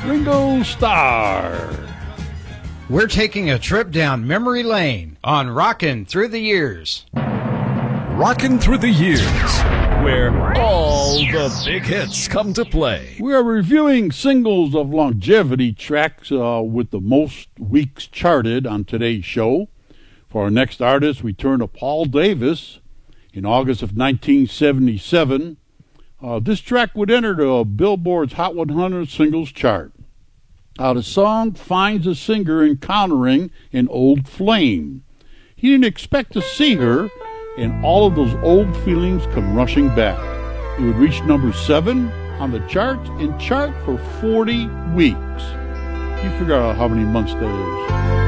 Ringo Starr. We're taking a trip down memory lane on Rockin' Through the Years. Rockin' Through the Years, where all the big hits come to play. We are reviewing singles of longevity tracks with the most weeks charted on today's show. For our next artist, we turn to Paul Davis. In August of 1977, this track would enter the Billboard's Hot 100 singles chart. The song finds the singer encountering an old flame. He didn't expect to see her, and all of those old feelings come rushing back. It would reach number 7 on the charts and chart for 40 weeks. You figure out how many months that is.